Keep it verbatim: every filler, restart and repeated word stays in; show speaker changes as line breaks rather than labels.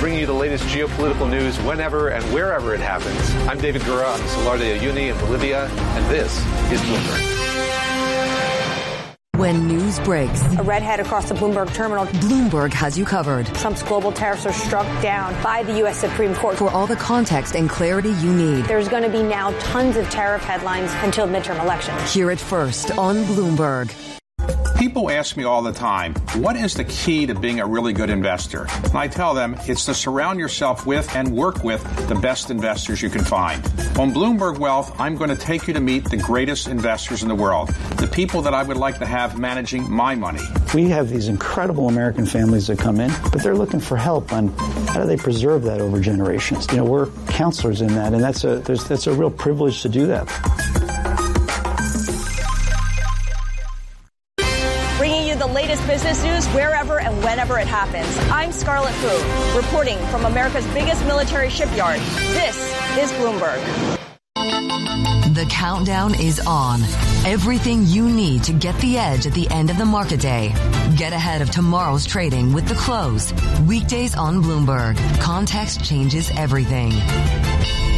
bringing you the latest geopolitical news whenever and wherever it happens. I'm David Gura on the Salar de Uyuni in Bolivia, and this is Bloomberg.
When news breaks,
a redhead across the Bloomberg terminal.
Bloomberg has you covered.
Trump's global tariffs are struck down by the U S Supreme Court.
For all the context and clarity you need.
There's going to be now tons of tariff headlines until midterm elections.
Hear it first on Bloomberg.
People ask me all the time, what is the key to being a really good investor? And I tell them it's to surround yourself with and work with the best investors you can find. On Bloomberg Wealth, I'm going to take you to meet the greatest investors in the world, the people that I would like to have managing my money.
We have these incredible American families that come in, but they're looking for help on how do they preserve that over generations. You know, we're counselors in that, and that's a there's, that's a real privilege to do that.
The latest business news wherever and whenever it happens. I'm Scarlett Fu, reporting from America's biggest military shipyard. This is Bloomberg.
The countdown is on. Everything you need to get the edge at the end of the market day. Get ahead of tomorrow's trading with The Close. Weekdays on Bloomberg. Context changes everything.